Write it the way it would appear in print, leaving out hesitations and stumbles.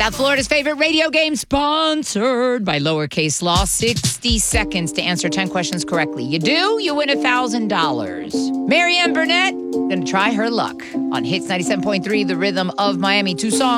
South Florida's favorite radio game, sponsored by Lowercase Law. 60 seconds to answer 10 questions correctly. You do, you win $1,000. Marianne Burnett going to try her luck on Hits 97.3, the rhythm of Miami. 2 songs.